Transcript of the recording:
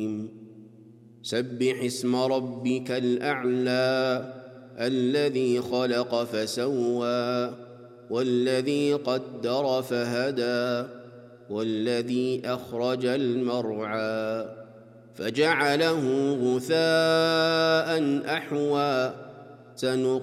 سبح اسم ربك الأعلى الذي خلق فسوى والذي قدر فهدى والذي أخرج المرعى فجعله غثاء أحوى